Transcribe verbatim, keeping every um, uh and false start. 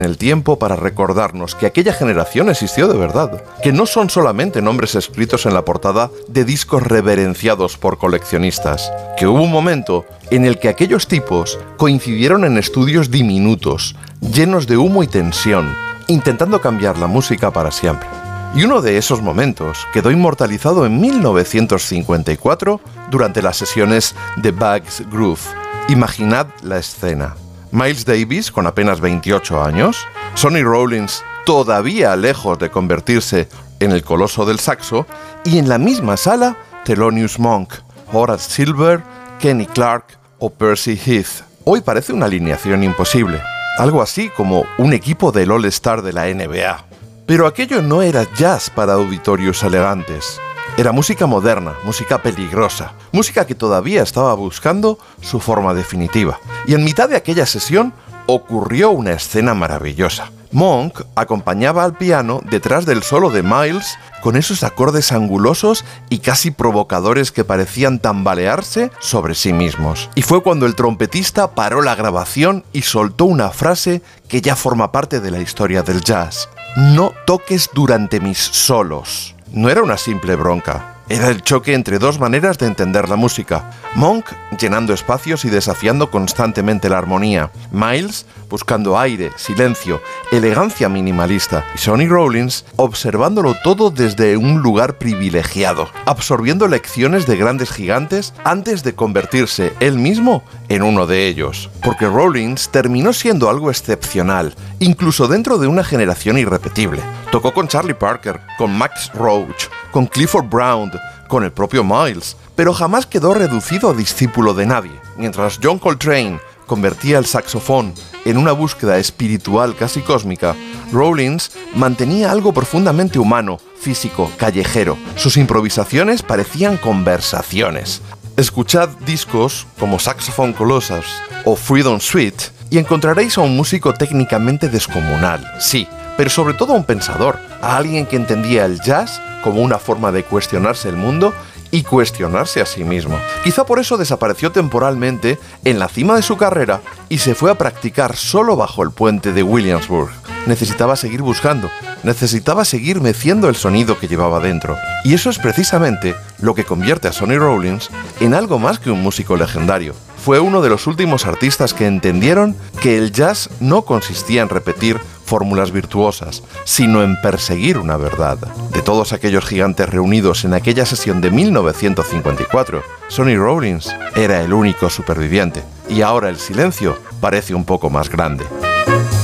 en el tiempo para recordarnos que aquella generación existió de verdad, que no son solamente nombres escritos en la portada de discos reverenciados por coleccionistas, que hubo un momento en el que aquellos tipos coincidieron en estudios diminutos, llenos de humo y tensión, intentando cambiar la música para siempre. Y uno de esos momentos quedó inmortalizado en mil novecientos cincuenta y cuatro durante las sesiones de Bugs Groove. Imaginad la escena. Miles Davis, con apenas veintiocho años, Sonny Rollins, todavía lejos de convertirse en el coloso del saxo, y en la misma sala, Thelonious Monk, Horace Silver, Kenny Clark o Percy Heath. Hoy parece una alineación imposible, algo así como un equipo del All-Star de la N B A. Pero aquello no era jazz para auditorios elegantes. Era música moderna, música peligrosa, música que todavía estaba buscando su forma definitiva. Y en mitad de aquella sesión ocurrió una escena maravillosa. Monk acompañaba al piano detrás del solo de Miles con esos acordes angulosos y casi provocadores que parecían tambalearse sobre sí mismos. Y fue cuando el trompetista paró la grabación y soltó una frase que ya forma parte de la historia del jazz. No toques durante mis solos. No era una simple bronca, era el choque entre dos maneras de entender la música. Monk llenando espacios y desafiando constantemente la armonía. Miles buscando aire, silencio, elegancia minimalista. Y Sonny Rollins observándolo todo desde un lugar privilegiado, absorbiendo lecciones de grandes gigantes antes de convertirse él mismo en uno de ellos. Porque Rollins terminó siendo algo excepcional, incluso dentro de una generación irrepetible. Tocó con Charlie Parker, con Max Roach, con Clifford Brown, con el propio Miles, pero jamás quedó reducido a discípulo de nadie. Mientras John Coltrane convertía el saxofón en una búsqueda espiritual casi cósmica, Rollins mantenía algo profundamente humano, físico, callejero. Sus improvisaciones parecían conversaciones. Escuchad discos como Saxophone Colossus o Freedom Suite y encontraréis a un músico técnicamente descomunal, sí, pero sobre todo a un pensador, a alguien que entendía el jazz como una forma de cuestionarse el mundo y cuestionarse a sí mismo. Quizá por eso desapareció temporalmente en la cima de su carrera y se fue a practicar solo bajo el puente de Williamsburg. Necesitaba seguir buscando, necesitaba seguir meciendo el sonido que llevaba dentro. Y eso es precisamente lo que convierte a Sonny Rollins en algo más que un músico legendario. Fue uno de los últimos artistas que entendieron que el jazz no consistía en repetir fórmulas virtuosas, sino en perseguir una verdad. De todos aquellos gigantes reunidos en aquella sesión de mil novecientos cincuenta y cuatro, Sonny Rollins era el único superviviente, y ahora el silencio parece un poco más grande.